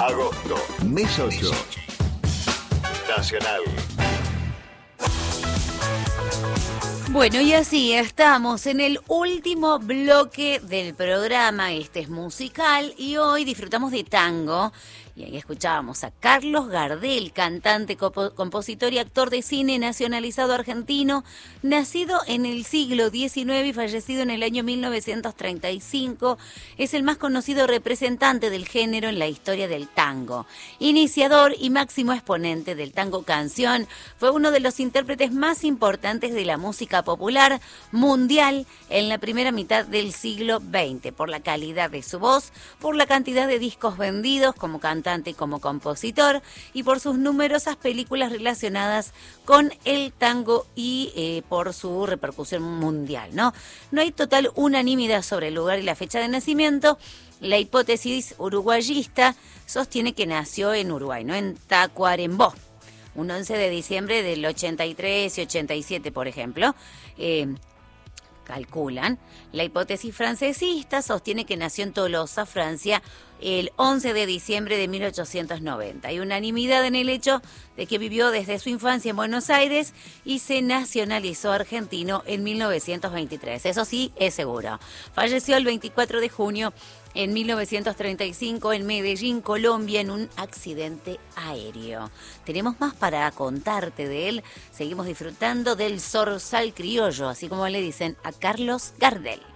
Agosto. Mes 8. Nacional. Bueno, y así estamos en el último bloque del programa. Este es musical y hoy disfrutamos de tango. Y ahí escuchábamos a Carlos Gardel, cantante, compositor y actor de cine nacionalizado argentino, nacido en el siglo XIX y fallecido en el año 1935. Es el más conocido representante del género en la historia del tango. Iniciador y máximo exponente del tango canción, fue uno de los intérpretes más importantes de la música popular mundial en la primera mitad del siglo XX, por la calidad de su voz, por la cantidad de discos vendidos como cantante, como compositor y por sus numerosas películas relacionadas con el tango y por su repercusión mundial, ¿no? No hay total unanimidad sobre el lugar y la fecha de nacimiento. La hipótesis uruguayista sostiene que nació en Uruguay, ¿no? En Tacuarembó, un 11 de diciembre del 83 y 87, por ejemplo. Calculan. La hipótesis francesista sostiene que nació en Tolosa, Francia, el 11 de diciembre de 1890. Hay unanimidad en el hecho de que vivió desde su infancia en Buenos Aires y se nacionalizó argentino en 1923. Eso sí, es seguro. Falleció el 24 de junio en 1935 en Medellín, Colombia, en un accidente aéreo. Tenemos más para contarte de él. Seguimos disfrutando del zorzal criollo, así como le dicen a Carlos Gardel.